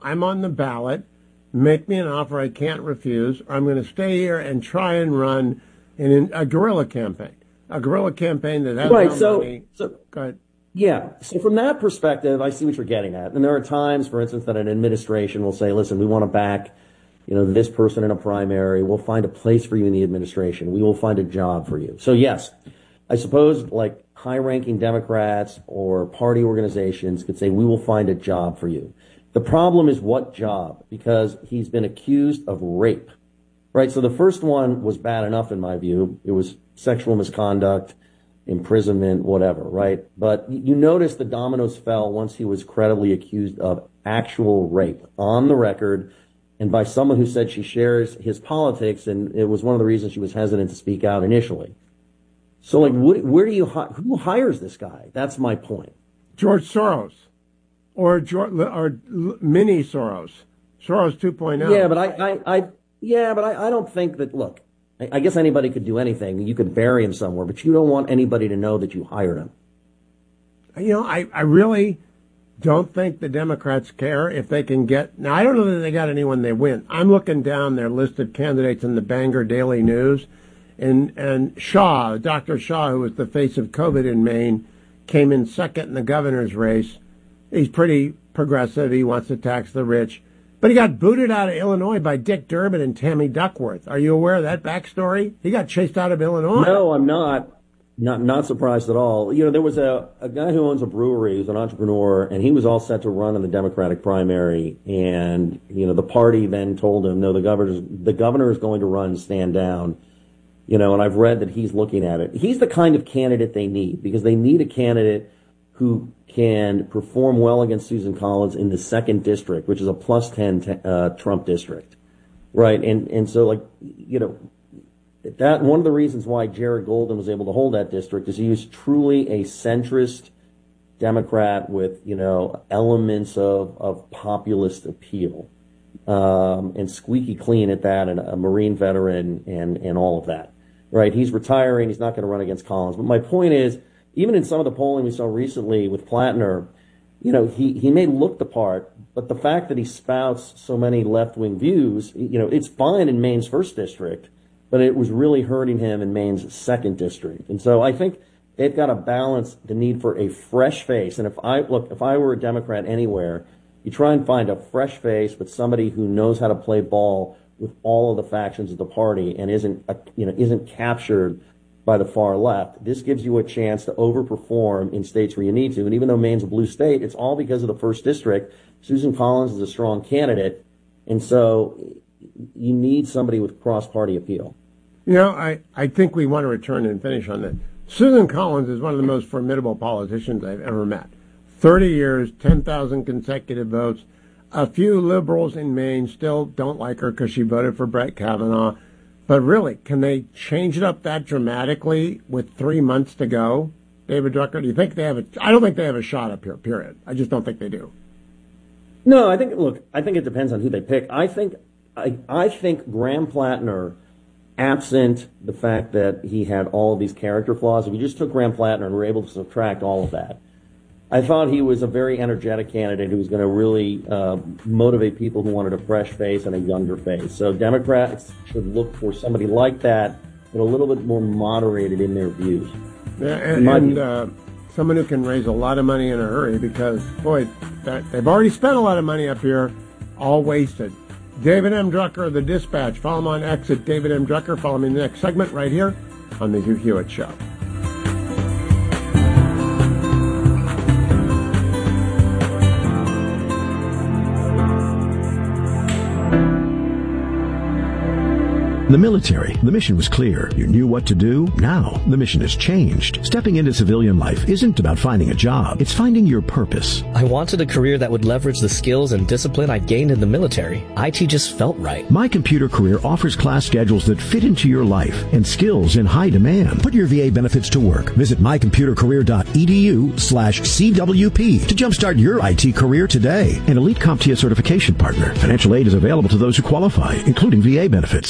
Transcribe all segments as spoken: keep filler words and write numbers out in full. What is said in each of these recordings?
I'm on the ballot. Make me an offer I can't refuse, or I'm going to stay here and try and run in a guerrilla campaign. A guerrilla campaign that has right, no so, money. So, Go ahead. Yeah. So from that perspective, I see what you're getting at. And there are times, for instance, that an administration will say, listen, we want to back, you know, this person in a primary. We'll find a place for you in the administration. We will find a job for you. So yes, I suppose like high-ranking Democrats or party organizations could say, we will find a job for you. The problem is what job? Because he's been accused of rape, right? So the first one was bad enough in my view. It was sexual misconduct, imprisonment, whatever, right? But you notice the dominoes fell once he was credibly accused of actual rape on the record and by someone who said she shares his politics, and it was one of the reasons she was hesitant to speak out initially. So, like, what, where do you, who hires this guy? That's my point. George Soros or George, or mini Soros, Soros two point oh. Yeah, but I, I, I yeah, but I, I don't think that, look, I guess anybody could do anything. You could bury him somewhere, but you don't want anybody to know that you hired him. You know, I, I really don't think the Democrats care if they can get... Now, I don't know that they got anyone they win. I'm looking down their list of candidates in the Bangor Daily News, and, and Shaw, Doctor Shaw, who was the face of COVID in Maine, came in second in the governor's race. He's pretty progressive. He wants to tax the rich. But he got booted out of Illinois by Dick Durbin and Tammy Duckworth. Are you aware of that backstory? He got chased out of Illinois. No, I'm not. Not not surprised at all. You know, there was a, a guy who owns a brewery, who's an entrepreneur, and he was all set to run in the Democratic primary. And, you know, the party then told him, no, the governor's, the governor is going to run, stand down. You know, and I've read that he's looking at it. He's the kind of candidate they need, because they need a candidate who can perform well against Susan Collins in the second district, which is a plus ten t- uh, Trump district, right? And and so, like, you know, that one of the reasons why Jared Golden was able to hold that district is he was truly a centrist Democrat with, you know, elements of, of populist appeal, um, and squeaky clean at that, and a Marine veteran and, and all of that, right? He's retiring. He's not going to run against Collins. But my point is, even in some of the polling we saw recently with Plattner, you know, he, he may look the part, but the fact that he spouts so many left-wing views, you know, it's fine in Maine's first district, but it was really hurting him in Maine's second district. And so I think they've got to balance the need for a fresh face. And if I, look, if I were a Democrat anywhere, you try and find a fresh face, but somebody who knows how to play ball with all of the factions of the party and isn't, uh, you know, isn't captured by the far left. This gives you a chance to overperform in states where you need to. And even though Maine's a blue state, it's all because of the first district. Susan Collins is a strong candidate. And so you need somebody with cross-party appeal. You know, I, I think we want to return and finish on that. Susan Collins is one of the most formidable politicians I've ever met. thirty years, ten thousand consecutive votes. A few liberals in Maine still don't like her because she voted for Brett Kavanaugh. But really, can they change it up that dramatically with three months to go? David Drucker, do you think they have a... I don't think they have a shot up here, period. I just don't think they do. No, I think, look, I think it depends on who they pick. I think, I, I think Graham Plattner, absent the fact that he had all of these character flaws, if you just took Graham Plattner and were able to subtract all of that, I thought he was a very energetic candidate who was going to really uh, motivate people who wanted a fresh face and a younger face. So Democrats should look for somebody like that, but a little bit more moderated in their views. Yeah, and, and uh, someone who can raise a lot of money in a hurry because, boy, that, they've already spent a lot of money up here, all wasted. David M. Drucker of The Dispatch. Follow him on X at David M. Drucker. Follow me in the next segment right here on The Hugh Hewitt Show. The military, the mission was clear. You knew what to do. Now, the mission has changed. Stepping into civilian life isn't about finding a job. It's finding your purpose. I wanted a career that would leverage the skills and discipline I gained in the military. I T just felt right. My Computer Career offers class schedules that fit into your life and skills in high demand. Put your V A benefits to work. Visit mycomputercareer.edu slash CWP to jumpstart your I T career today. An elite CompTIA certification partner. Financial aid is available to those who qualify, including V A benefits. Hi.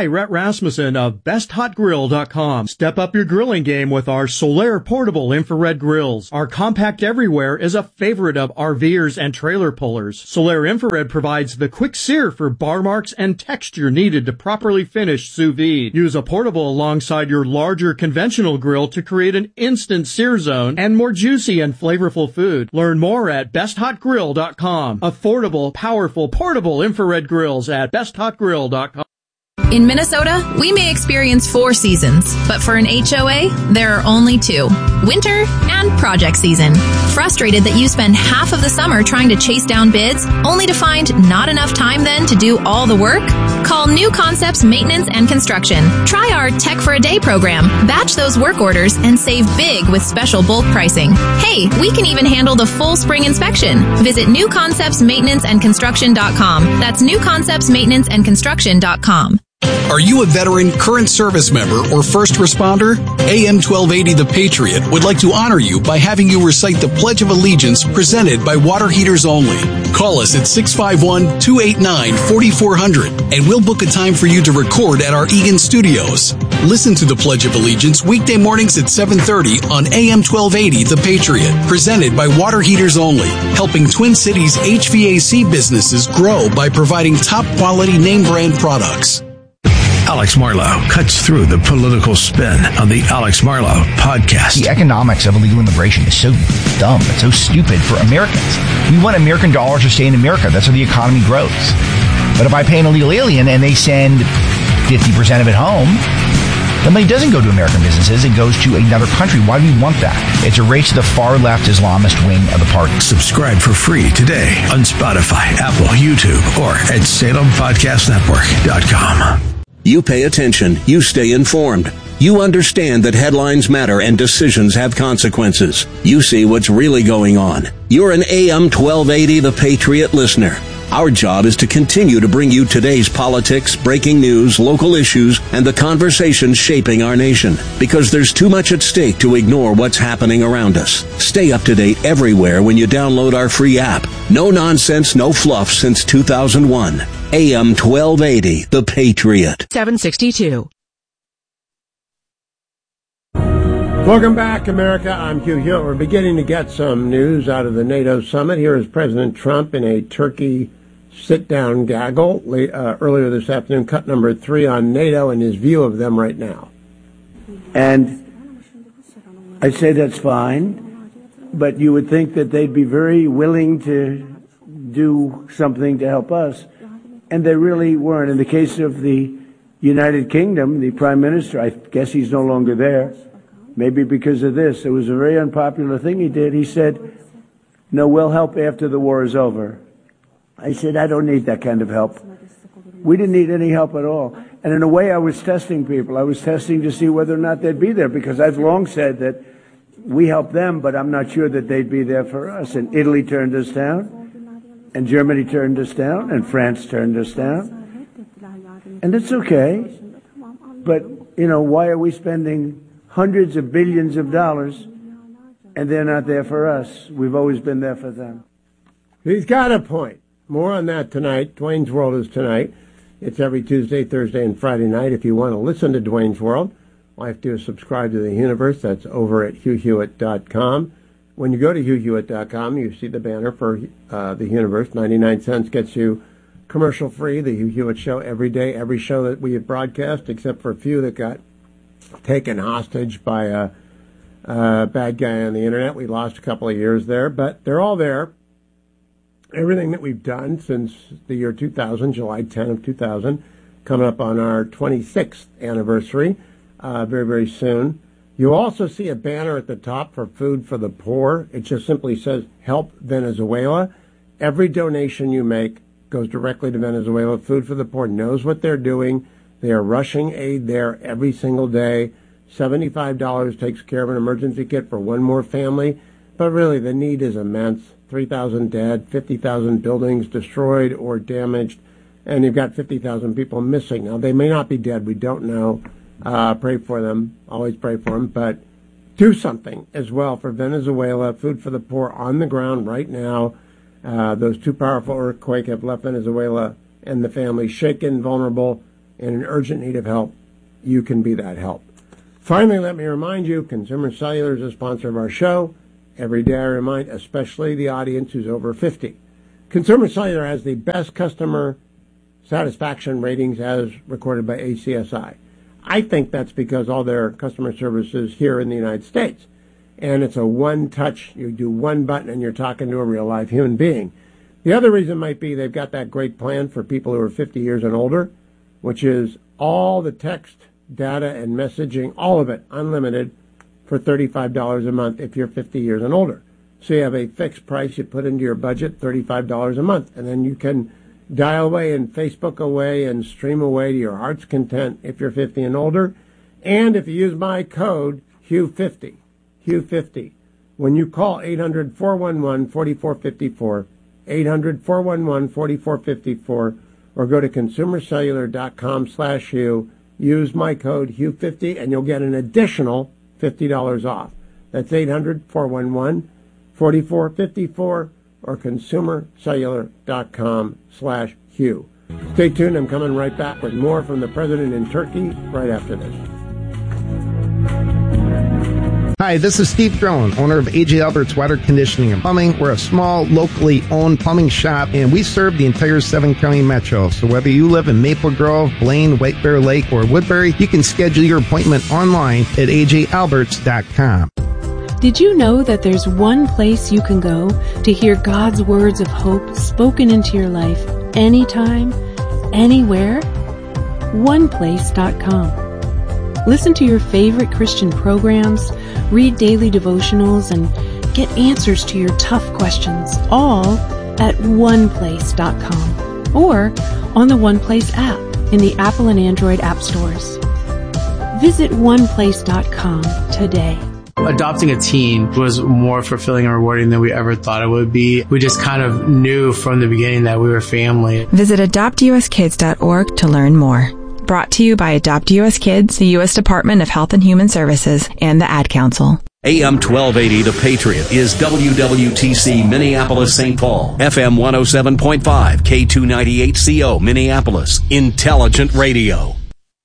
Hi, Rhett Rasmussen of best hot grill dot com. Step up your grilling game with our Solaire portable infrared grills. Our compact everywhere is a favorite of RVers and trailer pullers. Solaire infrared provides the quick sear for bar marks and texture needed to properly finish sous vide. Use a portable alongside your larger conventional grill to create an instant sear zone and more juicy and flavorful food. Learn more at best hot grill dot com. Affordable, powerful, portable infrared grills at best hot grill dot com. In Minnesota, we may experience four seasons, but for an H O A, there are only two: winter and project season. Frustrated that you spend half of the summer trying to chase down bids, only to find not enough time then to do all the work? Call New Concepts Maintenance and Construction. Try our Tech for a Day program. Batch those work orders and save big with special bulk pricing. Hey, we can even handle the full spring inspection. Visit new concepts maintenance and construction dot com. That's new concepts maintenance and construction dot com. Are you a veteran, current service member, or first responder? A M twelve eighty The Patriot would like to honor you by having you recite the Pledge of Allegiance presented by Water Heaters Only. Call us at six five one, two eight nine, four four zero zero and we'll book a time for you to record at our Eagan studios. Listen to the Pledge of Allegiance weekday mornings at seven thirty on A M twelve eighty The Patriot, presented by Water Heaters Only, helping Twin Cities H V A C businesses grow by providing top quality name brand products. Alex Marlow cuts through the political spin on the Alex Marlow podcast. The economics of illegal immigration is so dumb. It's so stupid for Americans. We want American dollars to stay in America. That's how the economy grows. But if I pay an illegal alien and they send fifty percent of it home, the money doesn't go to American businesses. It goes to another country. Why do we want that? It's a race to the far-left Islamist wing of the party. Subscribe for free today on Spotify, Apple, YouTube, or at Salem Podcast Network dot com. You pay attention. You stay informed. You understand that headlines matter and decisions have consequences. You see what's really going on. You're an A M twelve eighty The Patriot listener. Our job is to continue to bring you today's politics, breaking news, local issues, and the conversations shaping our nation. Because there's too much at stake to ignore what's happening around us. Stay up to date everywhere when you download our free app. No nonsense, no fluff since two thousand one. A M twelve eighty, The Patriot. seven sixty-two. Welcome back, America. I'm Hugh Hewitt. We're beginning to get some news out of the NATO summit. Here is President Trump in a Turkey sit-down gaggle uh, earlier this afternoon, cut number three on NATO and his view of them right now. And I say that's fine, but you would think that they'd be very willing to do something to help us, and they really weren't. In the case of the United Kingdom, the Prime Minister, I guess he's no longer there, maybe because of this. It was a very unpopular thing he did. He said, no, we'll help after the war is over. I said, I don't need that kind of help. We didn't need any help at all. And in a way, I was testing people. I was testing to see whether or not they'd be there, because I've long said that we help them, but I'm not sure that they'd be there for us. And Italy turned us down, and Germany turned us down, and France turned us down. And it's okay. But, you know, why are we spending hundreds of billions of dollars and they're not there for us? We've always been there for them. He's got a point. More on that tonight. Dwayne's World is tonight. It's every Tuesday, Thursday, and Friday night. If you want to listen to Dwayne's World, all you have to do is subscribe to The Universe. That's over at hugh hewitt dot com. When you go to hugh hewitt dot com, you see the banner for uh, The Universe. ninety-nine cents gets you commercial-free. The Hugh Hewitt Show every day, every show that we have broadcast, except for a few that got taken hostage by a, a bad guy on the internet. We lost a couple of years there, but they're all there. Everything that we've done since the year two thousand, July tenth of two thousand, coming up on our twenty-sixth anniversary, uh, very, very soon. You'll also see a banner at the top for Food for the Poor. It just simply says, Help Venezuela. Every donation you make goes directly to Venezuela. Food for the Poor knows what they're doing. They are rushing aid there every single day. seventy-five dollars takes care of an emergency kit for one more family. But really, the need is immense. three thousand dead, fifty thousand buildings destroyed or damaged, and you've got fifty thousand people missing. Now, they may not be dead. We don't know. Uh, pray for them. Always pray for them. But do something as well for Venezuela. Food for the Poor on the ground right now. Uh, those two powerful earthquakes have left Venezuela and the family shaken, vulnerable, in an urgent need of help, you can be that help. Finally, let me remind you, Consumer Cellular is a sponsor of our show. Every day I remind, especially the audience who's over fifty. Consumer Cellular has the best customer satisfaction ratings as recorded by A C S I. I think that's because all their customer service is here in the United States. And it's a one-touch, you do one button and you're talking to a real-life human being. The other reason might be they've got that great plan for people who are fifty years and older, which is all the text, data, and messaging, all of it, unlimited, for thirty-five dollars a month if you're fifty years and older. So you have a fixed price you put into your budget, thirty-five dollars a month, and then you can dial away and Facebook away and stream away to your heart's content if you're fifty and older. And if you use my code, Hugh fifty, Hugh fifty, when you call eight hundred, four one one, four four five four, eight hundred, four one one, four four five four, or go to consumercellular.com slash Hugh, use my code Hugh fifty, and you'll get an additional fifty dollars off. That's eight hundred, four one one, four four five four or consumercellular.com slash Hugh. Stay tuned. I'm coming right back with more from the president in Turkey right after this. Hi, this is Steve Drone, owner of A J Albert's Water Conditioning and Plumbing. We're a small, locally owned plumbing shop, and we serve the entire seven-county metro. So whether you live in Maple Grove, Blaine, White Bear Lake, or Woodbury, you can schedule your appointment online at a j alberts dot com. Did you know that there's one place you can go to hear God's words of hope spoken into your life anytime, anywhere? one place dot com. Listen to your favorite Christian programs, read daily devotionals, and get answers to your tough questions, all at one place dot com or on the OnePlace app in the Apple and Android app stores. Visit one place dot com today. Adopting a teen was more fulfilling and rewarding than we ever thought it would be. We just kind of knew from the beginning that we were family. Visit adopt u s kids dot org to learn more. Brought to you by Adopt U S Kids, the U S Department of Health and Human Services, and the Ad Council. A M twelve eighty The Patriot is W W T C Minneapolis Saint Paul, F M one oh seven point five, K two ninety-eight C O Minneapolis, Intelligent Radio.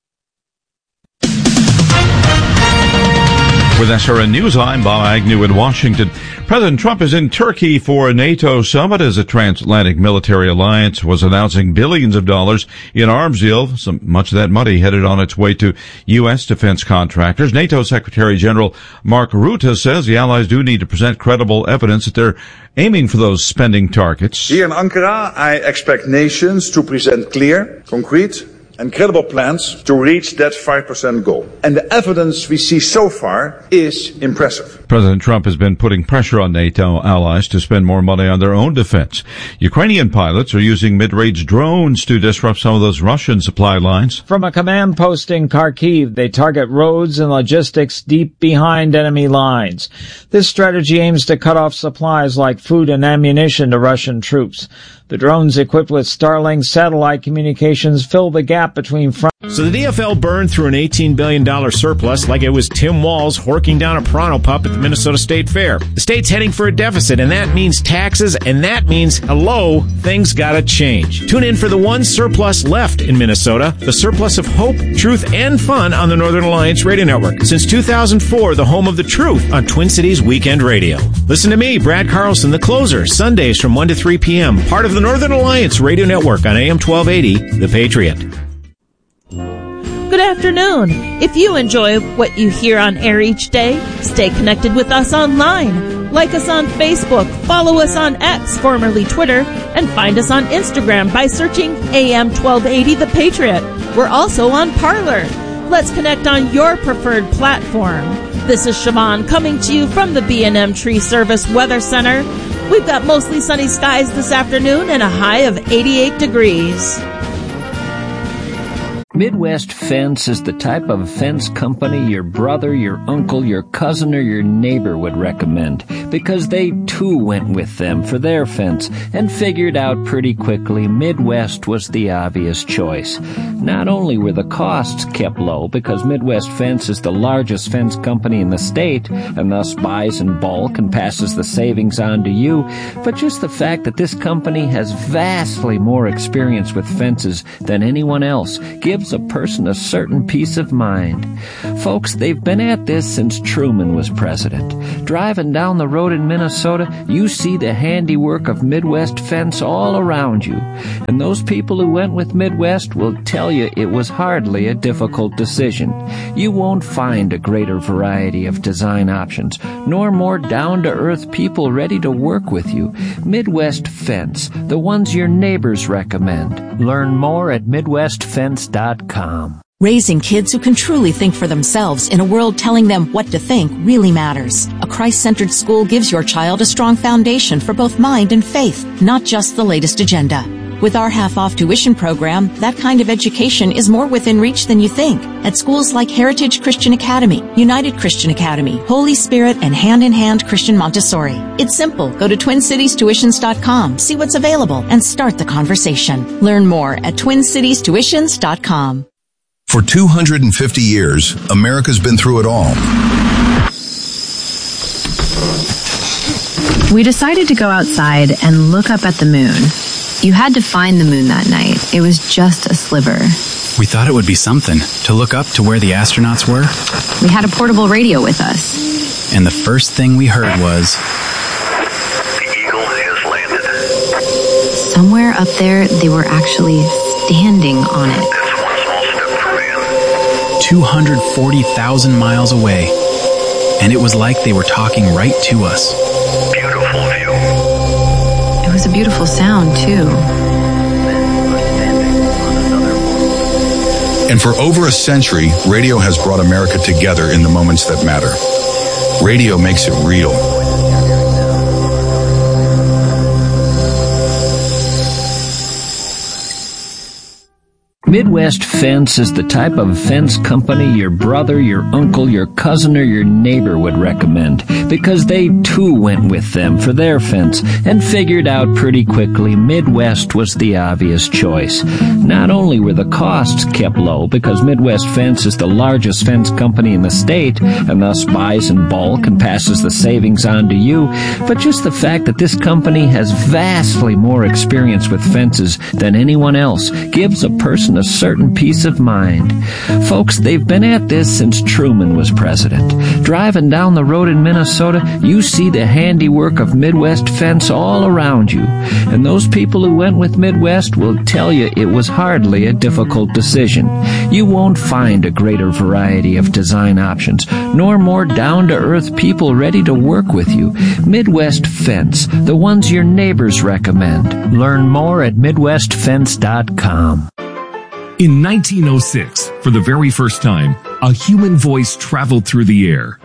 With S R N News, I'm Bob Agnew in Washington. President Trump is in Turkey for a NATO summit as a transatlantic military alliance was announcing billions of dollars in arms deal. Some, much of that money headed on its way to U S defense contractors. NATO Secretary General Mark Rutte says the allies do need to present credible evidence that they're aiming for those spending targets. Here in Ankara, I expect nations to present clear, concrete, and credible plans to reach that five percent goal. And the evidence we see so far is impressive. President Trump has been putting pressure on NATO allies to spend more money on their own defense. Ukrainian pilots are using mid-range drones to disrupt some of those Russian supply lines. From a command post in Kharkiv, they target roads and logistics deep behind enemy lines. This strategy aims to cut off supplies like food and ammunition to Russian troops. The drones equipped with Starlink satellite communications fill the gap between front. So the D F L burned through an eighteen billion dollars surplus like it was Tim Walz horking down a Pronto pup at the Minnesota State Fair. The state's heading for a deficit, and that means taxes, and that means, hello, things gotta change. Tune in for the one surplus left in Minnesota, the surplus of hope, truth, and fun on the Northern Alliance Radio Network. Since two thousand four, the home of the truth on Twin Cities Weekend Radio. Listen to me, Brad Carlson, the closer, Sundays from one to three p.m., part of the Northern Alliance Radio Network on A M twelve eighty, The Patriot. Good afternoon. If you enjoy what you hear on air each day, stay connected with us online. Like us on Facebook, follow us on X, formerly Twitter, and find us on Instagram by searching A M twelve eighty The Patriot. We're also on Parler. Let's connect on your preferred platform. This is Siobhan coming to you from the B and M Tree Service Weather Center. We've got mostly sunny skies this afternoon and a high of eighty-eight degrees. Midwest Fence is the type of fence company your brother, your uncle, your cousin, or your neighbor would recommend, because they too went with them for their fence and figured out pretty quickly Midwest was the obvious choice. Not only were the costs kept low because Midwest Fence is the largest fence company in the state and thus buys in bulk and passes the savings on to you, but just the fact that this company has vastly more experience with fences than anyone else gives gives a person a certain peace of mind. Folks, they've been at this since Truman was president. Driving down the road in Minnesota, you see the handiwork of Midwest Fence all around you. And those people who went with Midwest will tell you it was hardly a difficult decision. You won't find a greater variety of design options, nor more down-to-earth people ready to work with you. Midwest Fence, the ones your neighbors recommend. Learn more at midwest fence dot com. Raising kids who can truly think for themselves in a world telling them what to think really matters. A Christ-centered school gives your child a strong foundation for both mind and faith, not just the latest agenda. With our half-off tuition program, that kind of education is more within reach than you think. At schools like Heritage Christian Academy, United Christian Academy, Holy Spirit, and Hand in Hand Christian Montessori. It's simple. Go to twin cities tuitions dot com, see what's available, and start the conversation. Learn more at twin cities tuitions dot com. For two hundred fifty years, America's been through it all. We decided to go outside and look up at the moon. You had to find the moon that night. It was just a sliver. We thought it would be something to look up to where the astronauts were. We had a portable radio with us. And the first thing we heard was... The Eagle has landed. Somewhere up there, they were actually standing on it. That's one small step for man. two hundred forty thousand miles away. And it was like they were talking right to us. Beautiful view. It was a beautiful sound, too. And for over a century, radio has brought America together in the moments that matter. Radio makes it real. Midwest Fence is the type of fence company your brother, your uncle, your cousin, or your neighbor would recommend, because they too went with them for their fence and figured out pretty quickly Midwest was the obvious choice. Not only were the costs kept low, because Midwest Fence is the largest fence company in the state and thus buys in bulk and passes the savings on to you, but just the fact that this company has vastly more experience with fences than anyone else gives a person a certain peace of mind. Folks, they've been at this since Truman was president. Driving down the road in Minnesota, you see the handiwork of Midwest Fence all around you. And those people who went with Midwest will tell you it was hardly a difficult decision. You won't find a greater variety of design options, nor more down-to-earth people ready to work with you. Midwest Fence, the ones your neighbors recommend. Learn more at midwest fence dot com. In nineteen oh six, for the very first time, a human voice traveled through the air.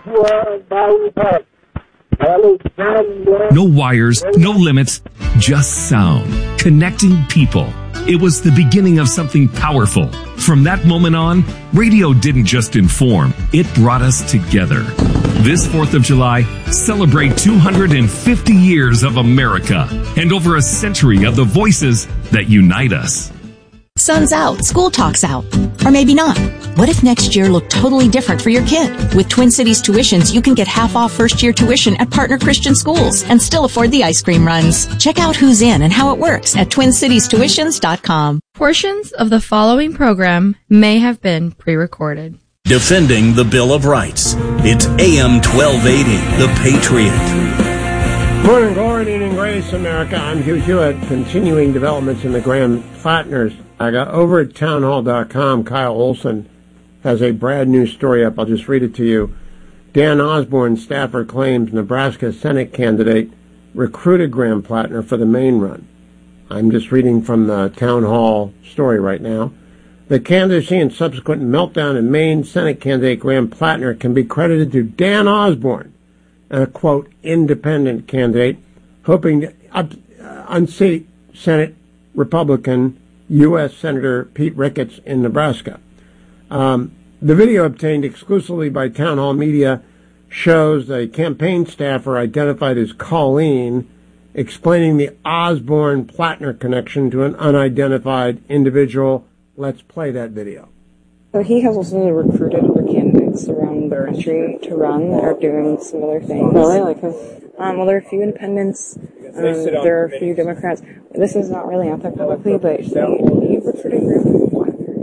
No wires, no limits, just sound, connecting people. It was the beginning of something powerful. From that moment on, radio didn't just inform, it brought us together. This fourth of July, celebrate two hundred fifty years of America and over a century of the voices that unite us. Sun's out, school talk's out. Or maybe not. What if next year looked totally different for your kid? With Twin Cities Tuitions, you can get half off first year tuition at partner Christian schools and still afford the ice cream runs. Check out who's in and how it works at twin cities tuitions dot com. Portions of the following program may have been pre-recorded. Defending the Bill of Rights. It's A M twelve eighty, The Patriot. Morning, glory, and grace, America. I'm Hugh Hewitt. Continuing developments in the Graham Plattners. I got over at town hall dot com. Kyle Olson has a brand new story up. I'll just read it to you. Dan Osborne, staffer, claims Nebraska Senate candidate recruited Graham Plattner for the Maine run. I'm just reading from the town hall story right now. The candidacy and subsequent meltdown in Maine Senate candidate Graham Plattner can be credited to Dan Osborne, a, quote, independent candidate, hoping to up, uh, unseat Senate Republican U S Senator Pete Ricketts in Nebraska. Um, the video obtained exclusively by Town Hall Media shows a campaign staffer identified as Colleen explaining the Osborne-Plattner connection to an unidentified individual. Let's play that video. So he has also recruited other candidates around the country to run that are doing similar things. Really? Like who? Um, well, there are a few independents. Um, there are a few Democrats. This is not really out there publicly, but he, he recruited Graham Plattner.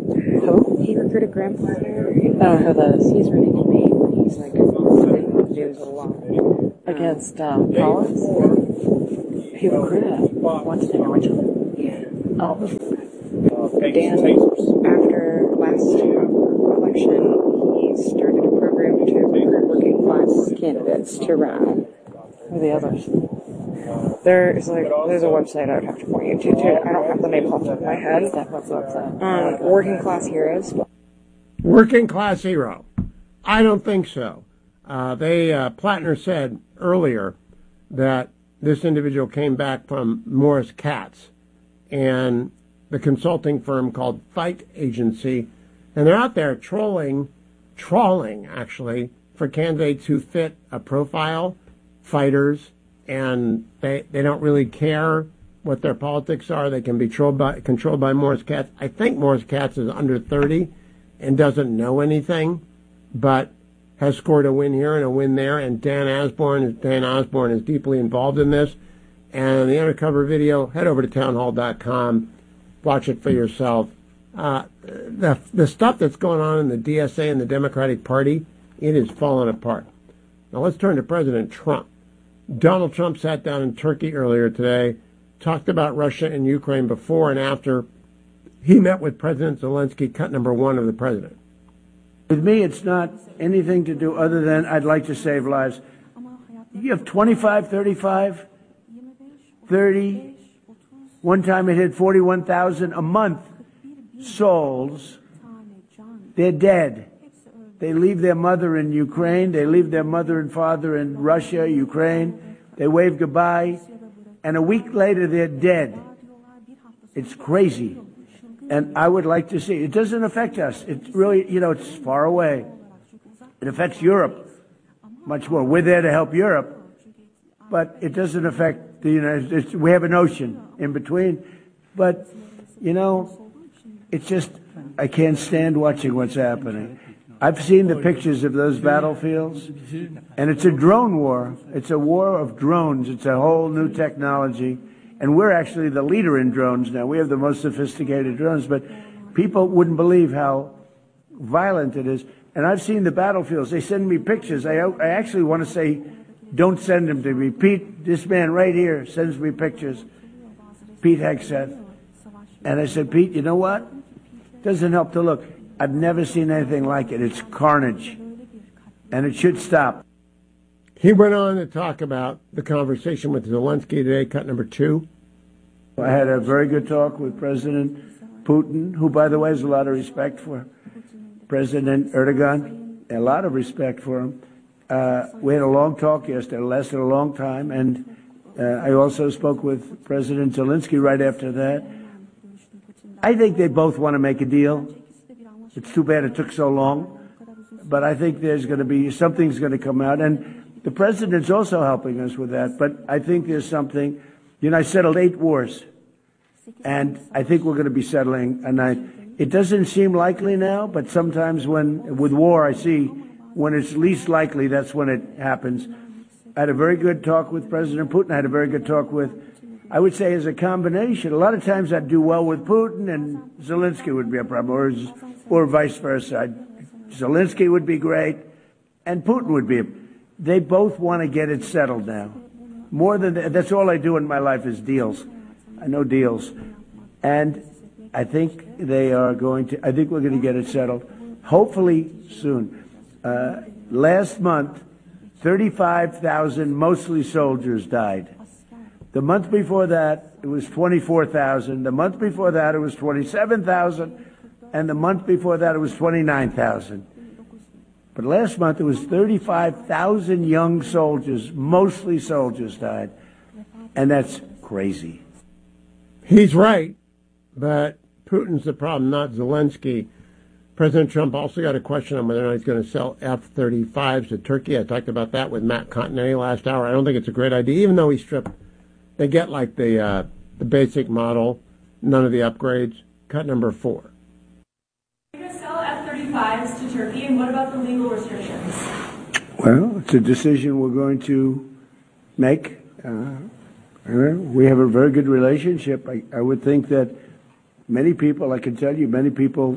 Who? He recruited Grandpa here. I don't know who that is. He's running in Maine. He's like in the news a lot against um, Collins. He recruited what's his name originally? Yeah. Oh. Dan, after last election, he started a program to recruit working class candidates to run. Who are the others? There is like there's a website I would have to point you to. Too. I don't have the name off the top of my head. What's that? What's the website? Um, Working Class Heroes. Working Class Hero. I don't think so. Uh, they uh, Plattner said earlier that this individual came back from Morris Katz and the consulting firm called Fight Agency, and they're out there trolling, trawling actually, for candidates who fit a profile, fighters, and they they don't really care what their politics are. They can be controlled by, controlled by Morris Katz. I think Morris Katz is under thirty and doesn't know anything, but has scored a win here and a win there, and Dan Osborne, Dan Osborne is deeply involved in this. And the undercover video, head over to townhall dot com. Watch it for yourself. Uh, the the stuff that's going on in the D S A and the Democratic Party, it is falling apart. Now let's turn to President Trump. Donald Trump sat down in Turkey earlier today, talked about Russia and Ukraine before and after he met with President Zelensky, cut number one of the president. With me, it's not anything to do other than I'd like to save lives. You have twenty-five, thirty-five, thirty. One time it hit forty-one thousand a month souls. They're dead. They leave their mother in Ukraine. They leave their mother and father in Russia, Ukraine. They wave goodbye. And a week later, they're dead. It's crazy. And I would like to see. It doesn't affect us. It really, you know, it's far away. It affects Europe much more. We're there to help Europe. But it doesn't affect the United States. We have an ocean in between. But, you know, it's just, I can't stand watching what's happening. I've seen the pictures of those battlefields, and it's a drone war. It's a war of drones. It's a whole new technology. And we're actually the leader in drones now. We have the most sophisticated drones, but people wouldn't believe how violent it is. And I've seen the battlefields. They send me pictures. I, I actually want to say, don't send them to me. Pete, this man right here sends me pictures. Pete Hegseth. And I said, Pete, you know what? Doesn't help to look. I've never seen anything like it. It's carnage. And it should stop. He went on to talk about the conversation with Zelensky today, cut number two. I had a very good talk with President Putin, who, by the way, has a lot of respect for President Erdogan, a lot of respect for him. Uh, we had a long talk yesterday. It lasted a long time. And uh, I also spoke with President Zelensky right after that. I think they both want to make a deal. It's too bad it took so long. But I think there's going to be, something's going to come out. And the president's also helping us with that. But I think there's something, you know, I settled eight wars. And I think we're going to be settling a ninth. It doesn't seem likely now, but sometimes when, with war, I see when it's least likely, that's when it happens. I had a very good talk with President Putin. I had a very good talk with, I would say, as a combination. A lot of times I'd do well with Putin and Zelensky would be a problem, or, or vice versa. I'd, Zelensky would be great and Putin would be. They both want to get it settled now. More than that, that's all I do in my life is deals. I know deals. And I think they are going to, I think we're going to get it settled, hopefully soon. Uh, last month, thirty-five thousand, mostly soldiers, died. The month before that, it was twenty-four thousand. The month before that, it was twenty-seven thousand. And the month before that, it was twenty-nine thousand. But last month, it was thirty-five thousand young soldiers, mostly soldiers, died. And that's crazy. He's right, but Putin's the problem, not Zelensky. President Trump also got a question on whether or not he's going to sell F thirty-fives to Turkey. I talked about that with Matt Continetti last hour. I don't think it's a great idea, even though he stripped. They get like the uh, the basic model, none of the upgrades. Cut number four. Are you going to sell F thirty-fives to Turkey, and what about the legal restrictions? Well, it's a decision we're going to make. Uh, we have a very good relationship. I, I would think that many people, I can tell you, many people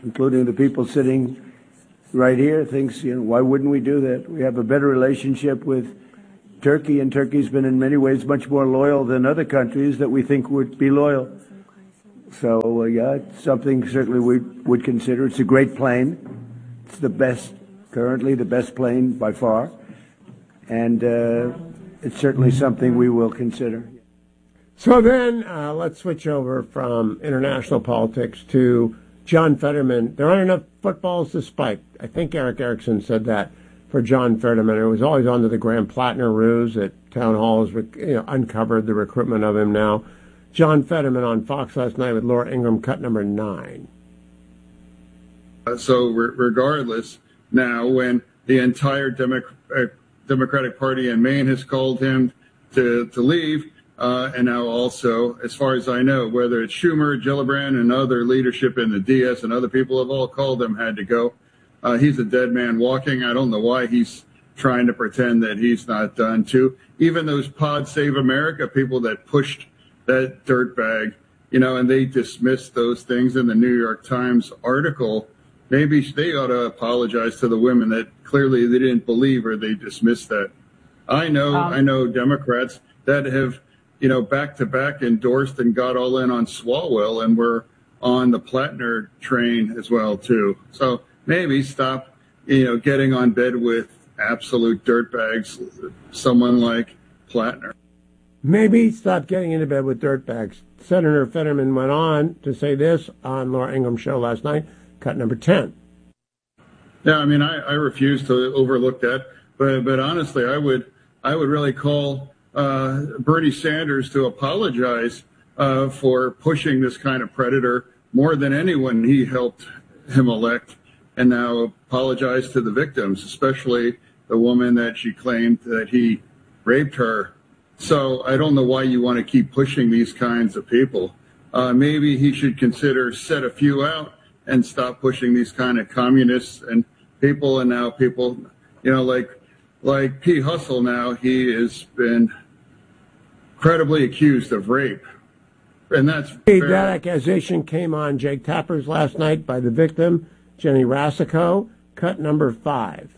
including the people sitting right here, thinks, you know, why wouldn't we do that? We have a better relationship with Turkey, and Turkey's been in many ways much more loyal than other countries that we think would be loyal. So, uh, yeah, it's something certainly we would consider. It's a great plane. It's the best, currently the best plane by far. And uh, it's certainly something we will consider. So then uh, let's switch over from international politics to John Fetterman. There aren't enough footballs to spike. I think Eric Erickson said that for John Fetterman. It was always under the Graham Plattner ruse that Town Hall has you know, uncovered the recruitment of him now. John Fetterman on Fox last night with Laura Ingraham, cut number nine. Uh, so re- regardless, now when the entire Demo- uh, Democratic Party in Maine has called him to, to leave, uh, and now also, as far as I know, whether it's Schumer, Gillibrand, and other leadership in the D S and other people have all called him, had to go. Uh, he's a dead man walking. I don't know why he's trying to pretend that he's not done too. Even those Pod Save America people that pushed that dirtbag, you know, and they dismissed those things in the New York Times article. Maybe they ought to apologize to the women that clearly they didn't believe or they dismissed that. I know, um, I know Democrats that have, you know, back to back endorsed and got all in on Swalwell and were on the Plattner train as well too. So maybe stop, you know, getting on bed with absolute dirtbags, someone like Plattner. Maybe stop getting into bed with dirtbags. Senator Fetterman went on to say this on Laura Ingram's show last night, cut number ten. Yeah, I mean, I, I refuse to overlook that, but but honestly, I would I would really call uh, Bernie Sanders to apologize uh, for pushing this kind of predator more than anyone he helped him elect, and now apologize to the victims, especially the woman that she claimed that he raped her. So I don't know why you want to keep pushing these kinds of people. Uh, maybe he should consider set a few out and stop pushing these kind of communists and people. And now people, you know, like like P. Hustle now, he has been credibly accused of rape. And that's fair. That accusation came on Jake Tapper's last night by the victim, Jenny Rasico, cut number five.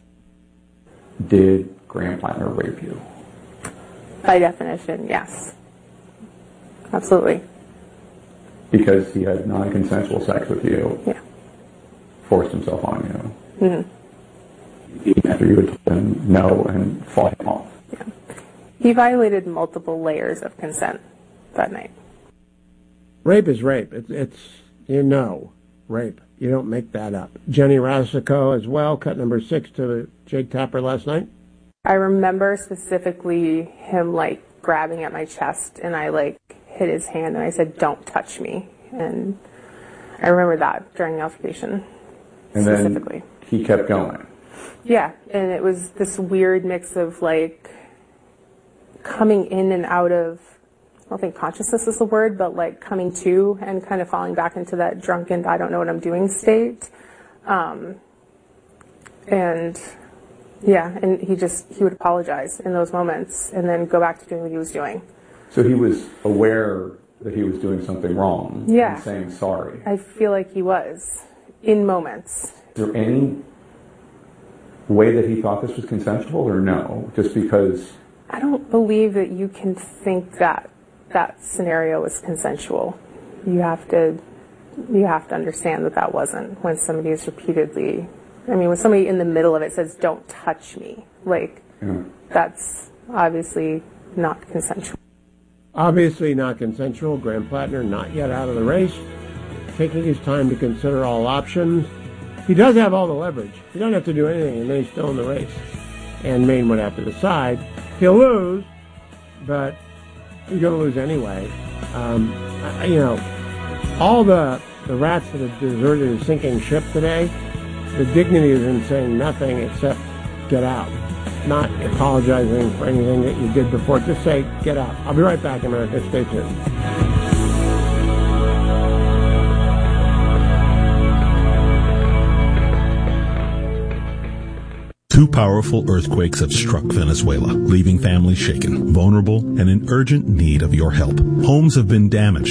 Did Graham Plattner rape you? By definition, yes. Absolutely. Because he had non-consensual sex with you. Yeah. Forced himself on you. Mm-hmm. Even after you had told him no and fought him off. Yeah. He violated multiple layers of consent that night. Rape is rape. It's, it's you know, rape. You don't make that up. Jenny Rasico as well, cut number six to Jake Tapper last night. I remember specifically him, like, grabbing at my chest, and I, like, hit his hand, and I said, "Don't touch me." And I remember that during the altercation, and specifically. Then he kept going. Yeah, and it was this weird mix of, like, coming in and out of, I don't think consciousness is the word, but, like, coming to and kind of falling back into that drunken, I don't know what I'm doing state. Um, and... Yeah, and he just, he would apologize in those moments and then go back to doing what he was doing. So he was aware that he was doing something wrong yeah. and saying sorry. I feel like he was, in moments. Is there any way that he thought this was consensual or no? Just because... I don't believe that you can think that that scenario was consensual. You have to, you have to understand that that wasn't when somebody is repeatedly... I mean, when somebody in the middle of it says, "Don't touch me," like, yeah. That's obviously not consensual. Obviously not consensual. Graham Plattner not yet out of the race, taking his time to consider all options. He does have all the leverage. He doesn't have to do anything, and then he's still in the race. And Maine would have to decide. He'll lose, but he's going to lose anyway. Um, you know, all the, the rats that have deserted a sinking ship today, the dignity is in saying nothing except get out. Not apologizing for anything that you did before. Just say, get out. I'll be right back, America. Stay tuned. Two powerful earthquakes have struck Venezuela, leaving families shaken, vulnerable, and in urgent need of your help. Homes have been damaged.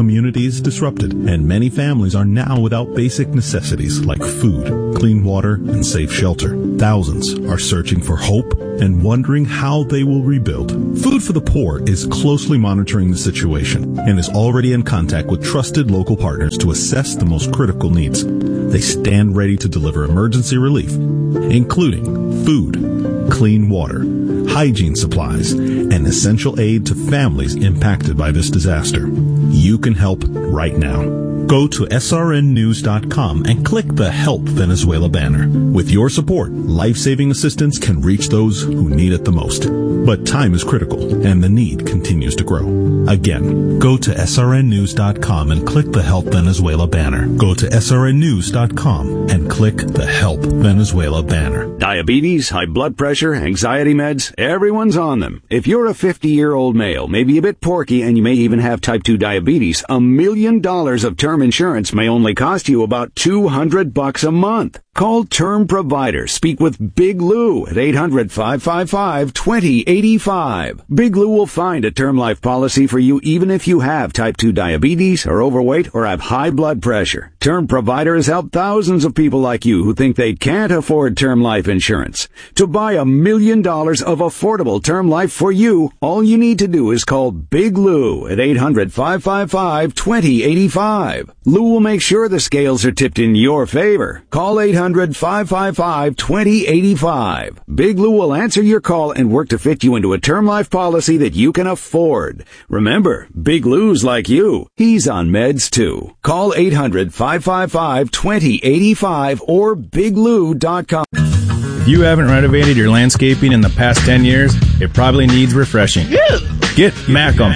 communities disrupted, and many families are now without basic necessities like food, clean water, and safe shelter. Thousands are searching for hope and wondering how they will rebuild. Food for the Poor is closely monitoring the situation and is already in contact with trusted local partners to assess the most critical needs. They stand ready to deliver emergency relief, including food, clean water, hygiene supplies, and essential aid to families impacted by this disaster. You can help right now. Go to S R N news dot com and click the Help Venezuela banner. With your support, life-saving assistance can reach those who need it the most. But time is critical, and the need continues to grow. Again, go to S R N news dot com and click the Help Venezuela banner. Go to S R N news dot com and click the Help Venezuela banner. Diabetes, high blood pressure, anxiety meds, everyone's on them. If you're a fifty-year-old male, maybe a bit porky, and you may even have type two diabetes, a million dollars of term insurance may only cost you about two hundred bucks a month. Call Term Provider. Speak with Big Lou at eight hundred, five five five, two zero eight five. Big Lou will find a term life policy for you even if you have type two diabetes, are overweight, or have high blood pressure. Term Provider has helped thousands of people like you who think they can't afford term life insurance. To buy a million dollars of affordable term life for you, all you need to do is call Big Lou at eight hundred, five five five, two zero eight five. Lou will make sure the scales are tipped in your favor. Call eight hundred, five five five, two zero eight five. Big Lou will answer your call and work to fit you into a term life policy that you can afford. Remember, Big Lou's like you. He's on meds too. Call eight hundred, five five five, two zero eight five or big lou dot com. If you haven't renovated your landscaping in the past ten years, it probably needs refreshing. Get Macum.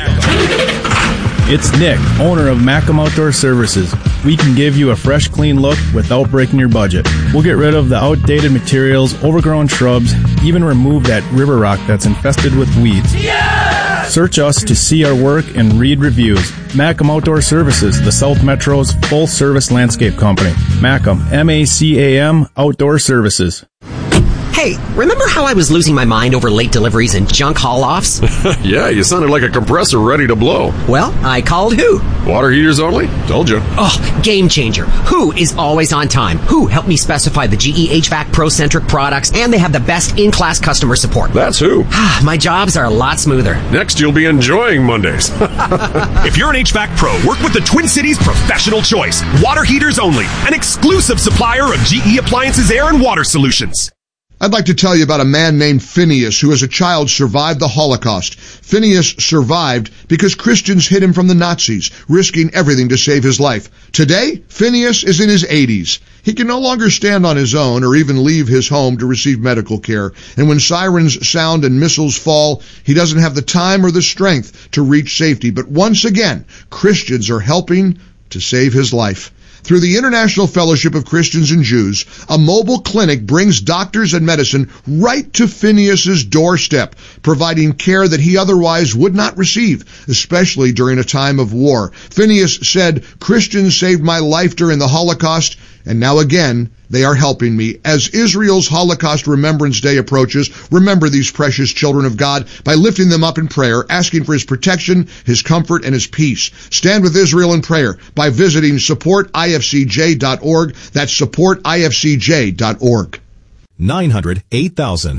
It's Nick, owner of Macum Outdoor Services. We can give you a fresh, clean look without breaking your budget. We'll get rid of the outdated materials, overgrown shrubs, even remove that river rock that's infested with weeds. Yeah! Search us to see our work and read reviews. Macum Outdoor Services, the South Metro's full-service landscape company. Macum, M A C A M, Outdoor Services. Hey, remember how I was losing my mind over late deliveries and junk haul-offs? Yeah, you sounded like a compressor ready to blow. Well, I called who? Water heaters only? Told you. Oh, game changer. Who is always on time? Who helped me specify the G E H V A C Pro-centric products, and they have the best in-class customer support. That's who. My jobs are a lot smoother. Next, you'll be enjoying Mondays. If you're an H V A C pro, work with the Twin Cities Professional Choice. Water heaters only. An exclusive supplier of G E Appliances Air and Water Solutions. I'd like to tell you about a man named Phineas who as a child survived the Holocaust. Phineas survived because Christians hid him from the Nazis, risking everything to save his life. Today, Phineas is in his eighties. He can no longer stand on his own or even leave his home to receive medical care. And when sirens sound and missiles fall, he doesn't have the time or the strength to reach safety. But once again, Christians are helping to save his life. Through the International Fellowship of Christians and Jews, a mobile clinic brings doctors and medicine right to Phineas's doorstep, providing care that he otherwise would not receive, especially during a time of war. Phineas said, "Christians saved my life during the Holocaust, and now again, they are helping me." As Israel's Holocaust Remembrance Day approaches, remember these precious children of God by lifting them up in prayer, asking for his protection, his comfort, and his peace. Stand with Israel in prayer by visiting support I F C J dot org. That's support I F C J dot org. nine hundred, eight thousand.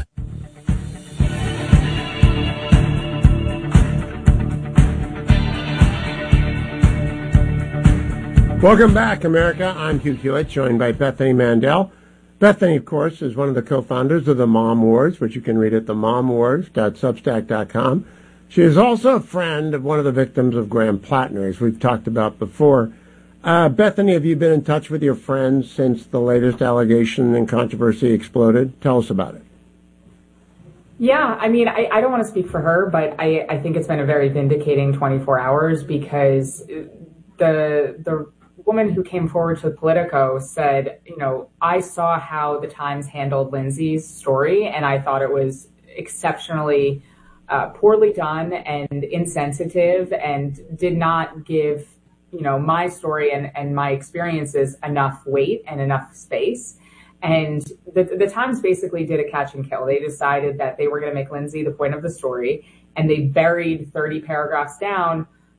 Welcome back, America. I'm Hugh Hewitt, joined by Bethany Mandel. Bethany, of course, is one of the co-founders of the Mom Wars, which you can read at the mom wars dot substack dot com. She is also a friend of one of the victims of Graham Plattner, as we've talked about before. Uh, Bethany, have you been in touch with your friends since the latest allegation and controversy exploded? Tell us about it. Yeah, I mean, I, I don't want to speak for her, but I, I think it's been a very vindicating twenty-four hours because the the woman who came forward to Politico said, you know, I saw how the Times handled Lindsay's story, and I thought it was exceptionally uh, poorly done and insensitive and did not give, you know, my story and, and my experiences enough weight and enough space. And the, the Times basically did a catch and kill. They decided that they were going to make Lindsay the point of the story, and they buried thirty paragraphs down